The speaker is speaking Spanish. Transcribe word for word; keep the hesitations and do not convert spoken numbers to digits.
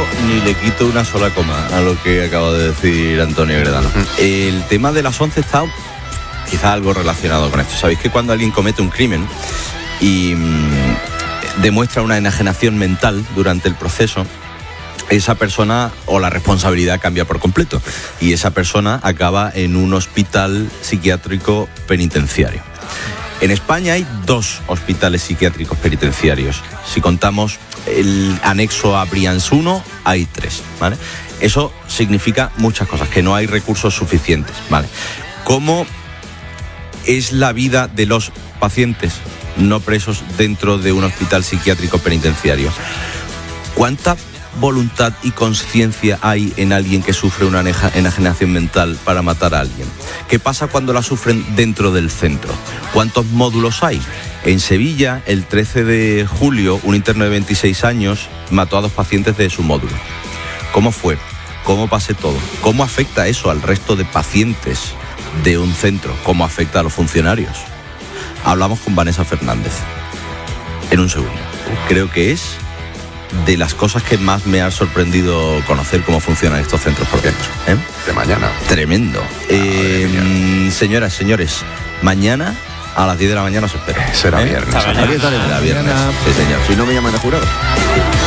ni le quito una sola coma a lo que acaba de decir Antonio Gredano. Uh-huh. El tema de las once está quizá algo relacionado con esto. Sabéis que cuando alguien comete un crimen y mmm, demuestra una enajenación mental durante el proceso, esa persona o la responsabilidad cambia por completo y esa persona acaba en un hospital psiquiátrico penitenciario. En España hay dos hospitales psiquiátricos penitenciarios. Si contamos el anexo a Brians uno, hay tres, ¿vale? Eso significa muchas cosas, que no hay recursos suficientes, ¿vale? ¿Cómo es la vida de los pacientes no presos dentro de un hospital psiquiátrico penitenciario? ¿Cuánta voluntad y conciencia hay en alguien que sufre una enajenación mental para matar a alguien? ¿Qué pasa cuando la sufren dentro del centro? ¿Cuántos módulos hay? En Sevilla, el trece de julio, un interno de veintiséis años mató a dos pacientes de su módulo. ¿Cómo fue? ¿Cómo pasé todo? ¿Cómo afecta eso al resto de pacientes de un centro? ¿Cómo afecta a los funcionarios? Hablamos con Vanessa Fernández en un segundo. Creo que es de las cosas que más me ha sorprendido conocer cómo funcionan estos centros por dentro, ¿eh? De mañana. Tremendo. Eh, señoras, señores, mañana a las diez de la mañana os espero. Será ¿eh? viernes. Será viernes. Será viernes. Sí, señor. Si no me llaman de jurado.